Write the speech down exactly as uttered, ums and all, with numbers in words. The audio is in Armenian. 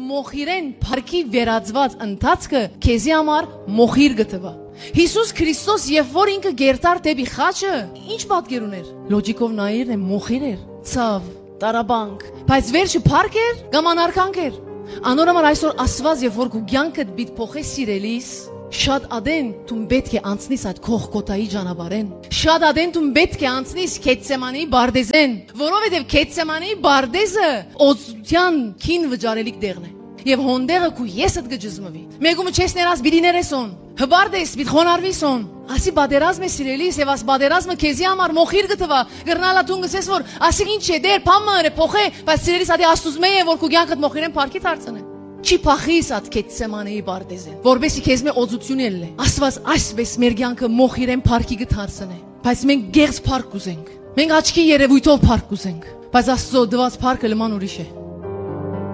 մոխիրեն փառքի վերածված ընթացքը քեզի համար մոխիր գտվա։ Հիսուս Քրիստոս երբ որ ինքը գերտար դեպի խաչը, ինչ պատկեր ուներ։ Լոջիկով նայիր է մոխիր էր, ցավ, տարաբանք, բայց վերջը փառք էր կամ անարքանք էր։ Անորոմար այսօր ասված երբ որ քու կյանքդ բիտ փոխե սիրելիս, շատ ադեն դու պետք է անցնես այդ քողկոտայի ճանապարհեն։ Շատ ադեն դու պետք է անցնես Քեթսեմանի բարդեզեն, որովհետև Քեթսեմանի բարդեզը օծության քին վճարելիք դեղն է։ Եվ հոնդեղը քու եսդ գջզմվի։ Մեգումը չես ներած բիդի ներեսոն։ Հբարդես բիդ խոնարվիսոն։ Ասի բادرազմը սիրելիս եւ աս բادرազմը քեզի համար մոխիր գտվա։ Գրնալա դու գսես որ ասի ինչ է դեր փամը փոխե, բայց սիրելիս ադի աստուծմե է որ քու կյանքդ մոխիրեն փառքի դարձնե։ Չի փախիս այդ Քեթսեմանի բարդեզեն, որբեսի քեզ մե օծություն ելնե։ Աստված այսպես մեր կյանքը մոխիրեն փառքի գթարցնե։ Բայց մենք գեղձ փառք ուզենք։ Մենք աչքի երևույթով փառք ուզենք, բայց Աստծո դված փառքը լման ուրիշ է։